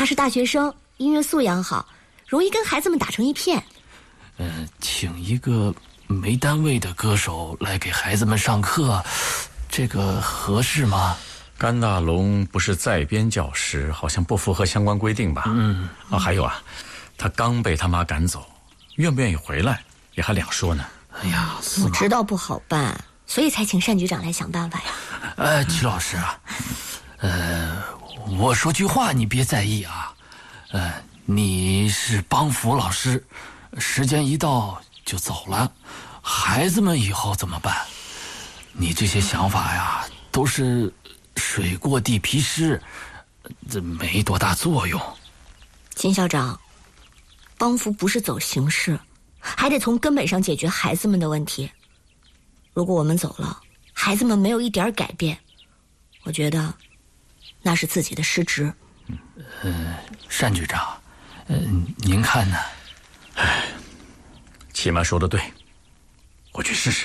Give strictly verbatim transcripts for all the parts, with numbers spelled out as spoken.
他是大学生，音乐素养好，容易跟孩子们打成一片。 嗯、呃，请一个没单位的歌手来给孩子们上课，这个合适吗？ 甘大龙不是在编教师，好像不符合相关规定吧？嗯。啊，还有啊，他刚被他妈赶走，愿不愿意回来也还两说呢。 哎呀， 我知道不好办，所以才请单局长来想办法呀。 呃，曲老师啊，呃，我说句话你别在意啊。呃，你是帮扶老师，时间一到就走了，孩子们以后怎么办？你这些想法呀，都是水过地皮湿，这没多大作用。 金校长，帮扶不是走形式，还得从根本上解决孩子们的问题。如果我们走了，孩子们没有一点改变，我觉得那是自己的失职。 嗯，单局长，嗯，您看呢？ 哎，齐曼说的对，我去试试。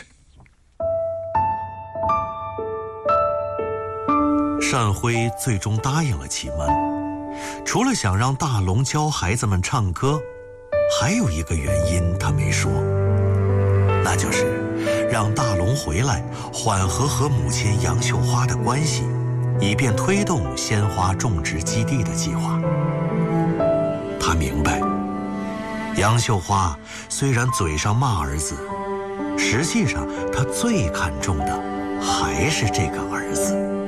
单辉最终答应了齐曼，除了想让大龙教孩子们唱歌，还有一个原因他没说，那就是让大龙回来缓和和母亲杨秀花的关系，以便推动鲜花种植基地的计划。他明白，杨秀花虽然嘴上骂儿子，实际上她最看重的还是这个儿子。